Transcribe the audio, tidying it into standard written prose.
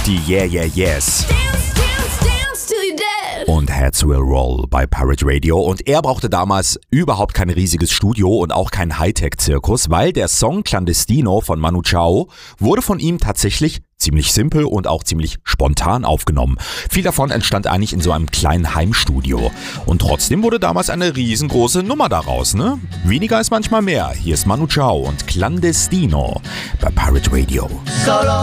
Die Yeah Yeah Yes. Dance, dance, dance till you're dead. Und Heads Will Roll bei Pirate Radio. Und er brauchte damals überhaupt kein riesiges Studio und auch kein Hightech-Zirkus, weil der Song Clandestino von Manu Chao wurde von ihm tatsächlich ziemlich simpel und auch ziemlich spontan aufgenommen. Viel davon entstand eigentlich in so einem kleinen Heimstudio. Und trotzdem wurde damals eine riesengroße Nummer daraus, ne? Weniger ist manchmal mehr. Hier ist Manu Chao und Clandestino bei Pirate Radio. Solo